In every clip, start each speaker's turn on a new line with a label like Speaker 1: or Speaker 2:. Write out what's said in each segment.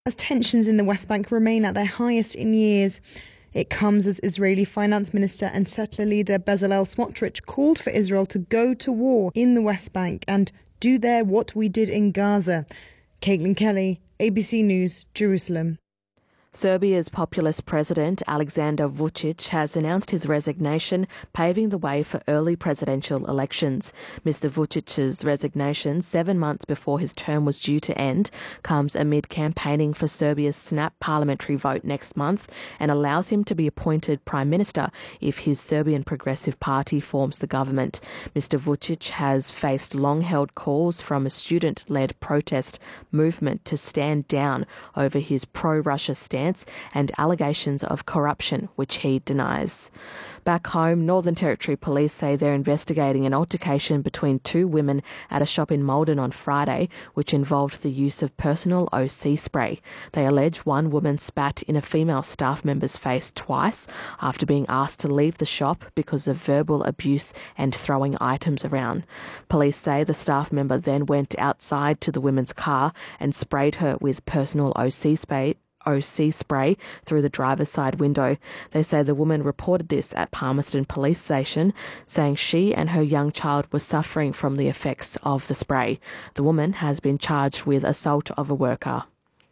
Speaker 1: As tensions in the West Bank remain at their highest in years, it comes as Israeli Finance Minister and settler leader Bezalel Smotrich called for Israel to go to war in the West Bank and do there what we did in Gaza. Caitlin Kelly, ABC News, Jerusalem.
Speaker 2: Serbia's populist president, Alexander Vučić, has announced his resignation, paving the way for early presidential elections. Mr. Vučić's resignation, 7 months before his term was due to end, comes amid campaigning for Serbia's snap parliamentary vote next month and allows him to be appointed Prime Minister if his Serbian Progressive Party forms the government. Mr. Vučić has faced long-held calls from a student-led protest movement to stand down over his pro-Russia stance and allegations of corruption, which he denies. Back home, Northern Territory police say they're investigating an altercation between two women at a shop in Maldon on Friday, which involved the use of personal OC spray. They allege one woman spat in a female staff member's face twice after being asked to leave the shop because of verbal abuse and throwing items around. Police say the staff member then went outside to the woman's car and sprayed her with personal OC spray through the driver's side window. They say the woman reported this at Palmerston Police Station, saying she and her young child were suffering from the effects of the spray. The woman has been charged with assault of a worker.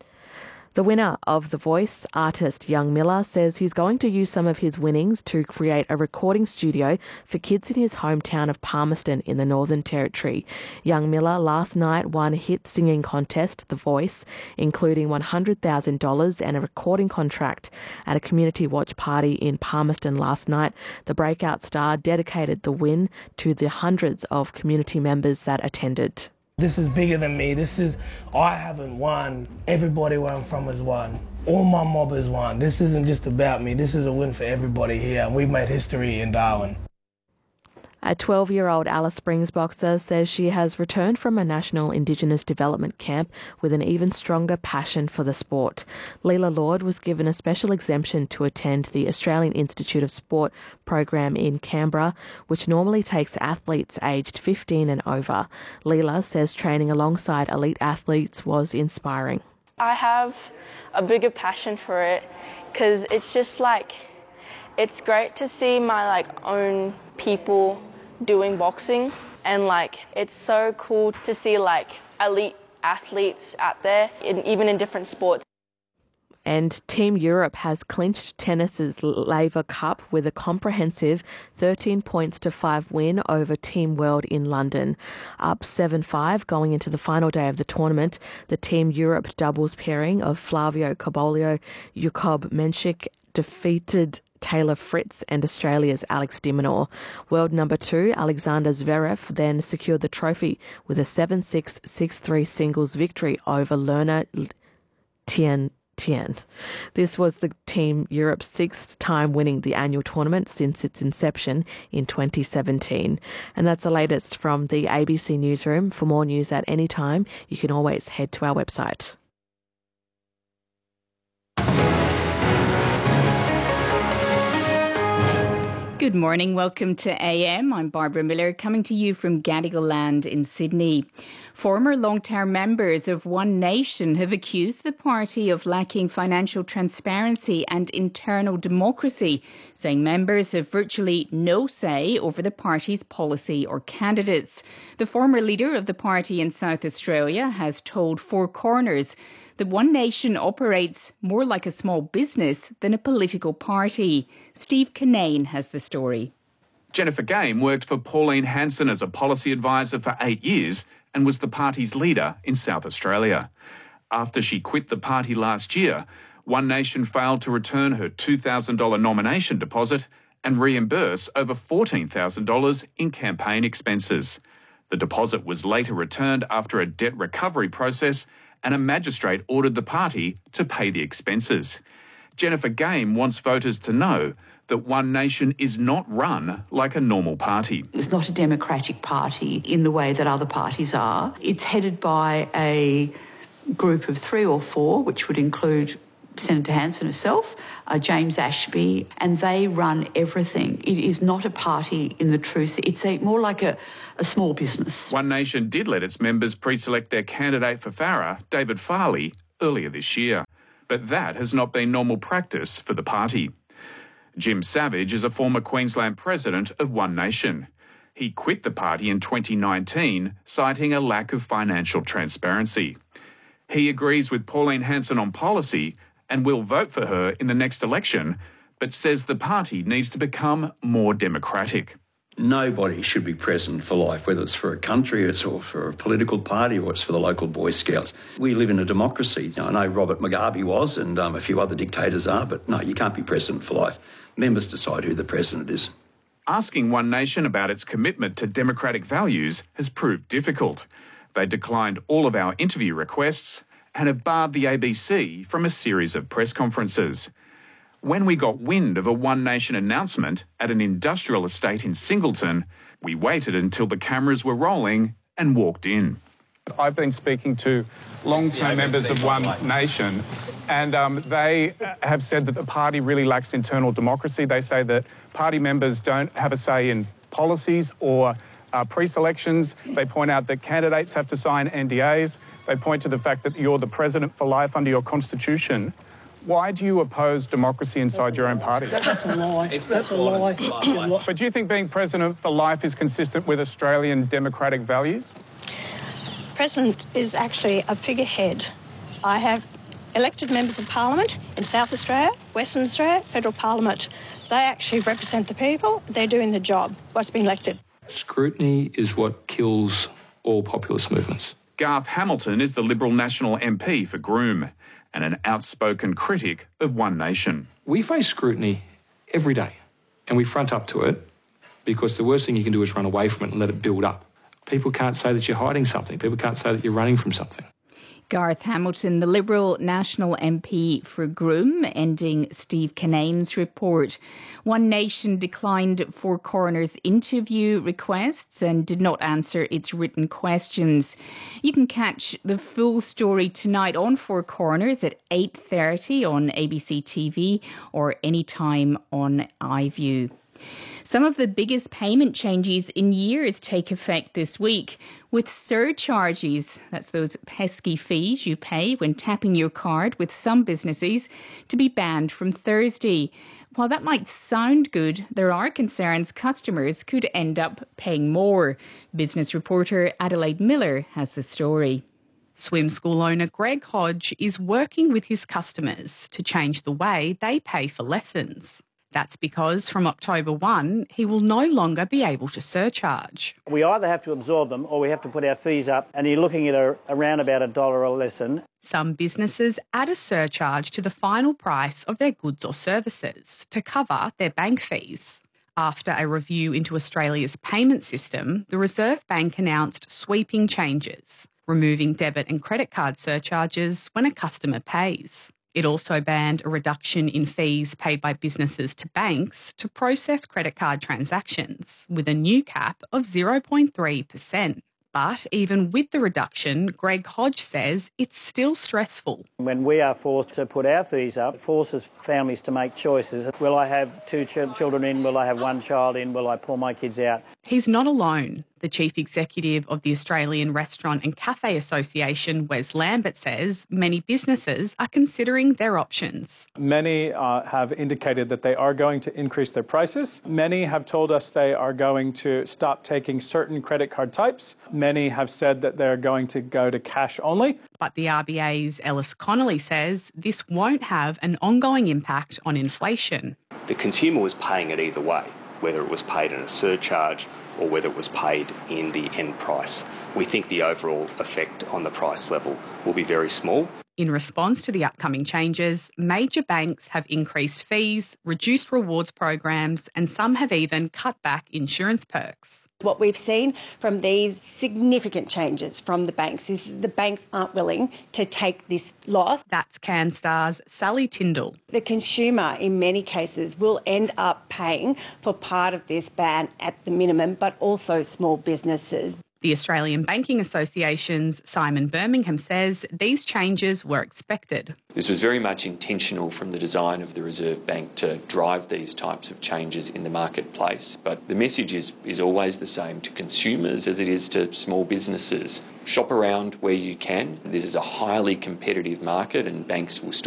Speaker 2: The winner of The Voice, artist Young Miller, says he's going to use some of his winnings to create a recording studio for kids in his hometown of Palmerston in the Northern Territory. Young Miller last night won a hit singing contest, The Voice, including $100,000 and a recording contract. At a community watch party in Palmerston last night, the breakout star dedicated the win to the hundreds of community members that attended.
Speaker 3: This is bigger than me. I haven't won. Everybody where I'm from has won. All my mob has won. This isn't just about me. This is a win for everybody here. And we've made history in Darwin.
Speaker 2: A 12-year-old Alice Springs boxer says she has returned from a national Indigenous development camp with an even stronger passion for the sport. Leela Lord was given a special exemption to attend the Australian Institute of Sport program in Canberra, which normally takes athletes aged 15 and over. Leela says training alongside elite athletes was inspiring.
Speaker 4: I have a bigger passion for it because it's just it's great to see my own people doing boxing, and it's so cool to see elite athletes out there, even in different sports.
Speaker 2: And Team Europe has clinched tennis's Laver Cup with a comprehensive 13-5 win over Team World in London. Up 7-5 going into the final day of the tournament, the Team Europe doubles pairing of Flavio Cobolio, Jakub Menchik defeated Taylor Fritz and Australia's Alex de Minaur. World number 2, Alexander Zverev, then secured the trophy with a 7-6, 6-3 singles victory over Lerner Tien. This was the Team Europe's 6th time winning the annual tournament since its inception in 2017. And that's the latest from the ABC Newsroom. For more news at any time, you can always head to our website.
Speaker 5: Good morning. Welcome to AM. I'm Barbara Miller, coming to you from Gadigal Land in Sydney. Former long-term members of One Nation have accused the party of lacking financial transparency and internal democracy, saying members have virtually no say over the party's policy or candidates. The former leader of the party in South Australia has told Four Corners that One Nation operates more like a small business than a political party. Steve Kinane has the story.
Speaker 6: Jennifer Game worked for Pauline Hanson as a policy advisor for 8 years and was the party's leader in South Australia. After she quit the party last year, One Nation failed to return her $2,000 nomination deposit and reimburse over $14,000 in campaign expenses. The deposit was later returned after a debt recovery process, and a magistrate ordered the party to pay the expenses. Jennifer Game wants voters to know that One Nation is not run like a normal party.
Speaker 7: It's not a democratic party in the way that other parties are. It's headed by a group of 3 or 4, which would include Senator Hanson herself, James Ashby, and they run everything. It is not a party in the truth. It's more like a small business.
Speaker 6: One Nation did let its members pre-select their candidate for Farrer, David Farley, earlier this year. But that has not been normal practice for the party. Jim Savage is a former Queensland president of One Nation. He quit the party in 2019, citing a lack of financial transparency. He agrees with Pauline Hanson on policy and will vote for her in the next election, but says the party needs to become more democratic.
Speaker 8: Nobody should be president for life, whether it's for a country, or for a political party, or it's for the local Boy Scouts. We live in a democracy. I know Robert Mugabe was, and a few other dictators are, but no, you can't be president for life. Members decide who the president is.
Speaker 6: Asking One Nation about its commitment to democratic values has proved difficult. They declined all of our interview requests and have barred the ABC from a series of press conferences. When we got wind of a One Nation announcement at an industrial estate in Singleton, we waited until the cameras were rolling and walked in.
Speaker 9: I've been speaking to long-term members of One Nation, and they have said that the party really lacks internal democracy. They say that party members don't have a say in policies or pre-selections. They point out that candidates have to sign NDAs. They point to the fact that you're the president for life under your constitution. Why do you oppose democracy inside your own party?
Speaker 10: That's a lie. That's a lie.
Speaker 9: But do you think being president for life is consistent with Australian democratic values?
Speaker 10: President is actually a figurehead. I have elected members of Parliament in South Australia, Western Australia, Federal Parliament. They actually represent the people. They're doing the job, what's been elected.
Speaker 11: Scrutiny is what kills all populist movements.
Speaker 6: Garth Hamilton is the Liberal National MP for Groom and an outspoken critic of One Nation.
Speaker 11: We face scrutiny every day and we front up to it because the worst thing you can do is run away from it and let it build up. People can't say that you're hiding something. People can't say that you're running from something.
Speaker 5: Garth Hamilton, the Liberal National MP for Groom, ending Steve Kinane's report. One Nation declined Four Corners interview requests and did not answer its written questions. You can catch the full story tonight on Four Corners at 8:30 on ABC TV or anytime on iView. Some of the biggest payment changes in years take effect this week, with surcharges, that's those pesky fees you pay when tapping your card with some businesses, to be banned from Thursday. While that might sound good, there are concerns customers could end up paying more. Business reporter Adelaide Miller has the story.
Speaker 12: Swim school owner Greg Hodge is working with his customers to change the way they pay for lessons. That's because from October 1, he will no longer be able to surcharge.
Speaker 13: We either have to absorb them or we have to put our fees up, and you're looking at around about $1 a lesson.
Speaker 12: Some businesses add a surcharge to the final price of their goods or services to cover their bank fees. After a review into Australia's payment system, the Reserve Bank announced sweeping changes, removing debit and credit card surcharges when a customer pays. It also banned a reduction in fees paid by businesses to banks to process credit card transactions, with a new cap of 0.3%. But even with the reduction, Greg Hodge says it's still stressful.
Speaker 13: When we are forced to put our fees up, it forces families to make choices. Will I have two children in? Will I have one child in? Will I pull my kids out?
Speaker 12: He's not alone. The chief executive of the Australian Restaurant and Cafe Association, Wes Lambert, says many businesses are considering their options.
Speaker 9: Many have indicated that they are going to increase their prices. Many have told us they are going to stop taking certain credit card types. Many have said that they're going to go to cash only.
Speaker 12: But the RBA's Ellis Connolly says this won't have an ongoing impact on inflation.
Speaker 14: The consumer was paying it either way, whether it was paid in a surcharge or whether it was paid in the end price. We think the overall effect on the price level will be very small.
Speaker 12: In response to the upcoming changes, major banks have increased fees, reduced rewards programs, and some have even cut back insurance perks.
Speaker 15: What we've seen from these significant changes from the banks is the banks aren't willing to take this loss.
Speaker 12: That's CanStar's Sally Tyndall.
Speaker 15: The consumer, in many cases, will end up paying for part of this ban at the minimum, but also small businesses.
Speaker 12: The Australian Banking Association's Simon Birmingham says these changes were expected.
Speaker 16: This was very much intentional from the design of the Reserve Bank to drive these types of changes in the marketplace. But the message is always the same to consumers as it is to small businesses. Shop around where you can. This is a highly competitive market and banks will still